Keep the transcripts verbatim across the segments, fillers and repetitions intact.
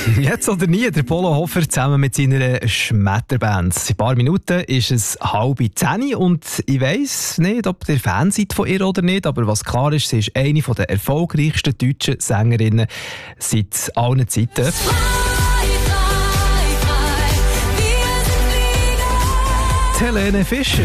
Jetzt oder nie, der Polo Hofer zusammen mit seiner Schmetterband. In ein paar Minuten ist es halb zehn und ich weiss nicht, ob ihr Fan seid von ihr oder nicht, aber was klar ist, sie ist eine der erfolgreichsten deutschen Sängerinnen seit allen Zeiten. Helene Fischer.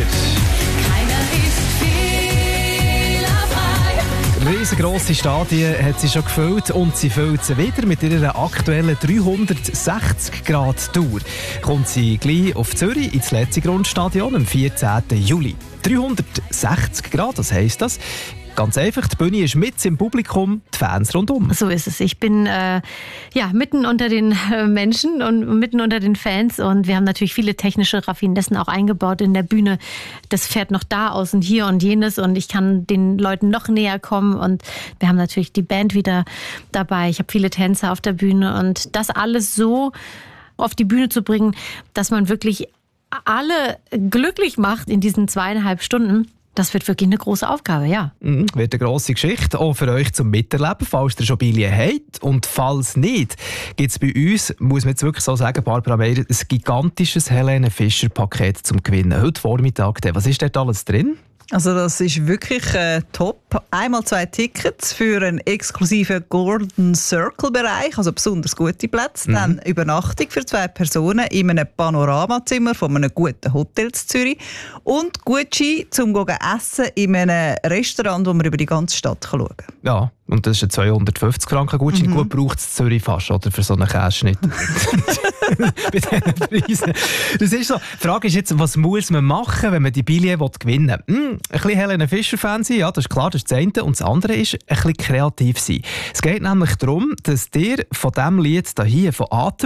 Riesengrosse Stadien hat sie schon gefüllt und sie füllt sie wieder mit ihrer aktuellen dreihundertsechzig Grad Tour. Kommt sie gleich auf Zürich ins letzte Grundstadion am vierzehnten Juli. dreihundertsechzig Grad, was heisst das? Ganz einfach, die Bühne ist mit im Publikum, die Fans rundum. So ist es. Ich bin äh, ja, mitten unter den äh, Menschen und mitten unter den Fans und wir haben natürlich viele technische Raffinessen auch eingebaut in der Bühne. Das fährt noch da aus und hier und jenes und ich kann den Leuten noch näher kommen und wir haben natürlich die Band wieder dabei. Ich habe viele Tänzer auf der Bühne und das alles so auf die Bühne zu bringen, dass man wirklich alle glücklich macht in diesen zweieinhalb Stunden. Das wird wirklich eine grosse Aufgabe, ja. Mhm, wird eine grosse Geschichte, auch für euch zum Miterleben, falls ihr schon Billien habt. Und falls nicht, gibt es bei uns, muss man jetzt wirklich so sagen, Barbara Meier, ein gigantisches Helene Fischer-Paket zum Gewinnen. Heute Vormittag. Was ist dort alles drin? Also das ist wirklich äh, top. Einmal zwei Tickets für einen exklusiven Golden Circle-Bereich, also besonders gute Plätze. Mhm. Dann Übernachtung für zwei Personen in einem Panoramazimmer von einem guten Hotel in Zürich. Und Gutschein zum Essen in einem Restaurant, wo man über die ganze Stadt schauen kann. Ja, und das ist ein zweihundertfünfzig Franken Gutschein. Mhm. Gut braucht es Zürich fast, oder? Für so einen Käseschnitt. Bei diesen Preisen. Das ist so. Die Frage ist jetzt, was muss man machen, wenn man die Billien gewinnen will? Hm, ein bisschen Helene Fischer-Fan sein, ja, das ist klar, das ist das eine. Und das andere ist, ein bisschen kreativ sein. Es geht nämlich darum, dass ihr von diesem Lied hier, von Atem,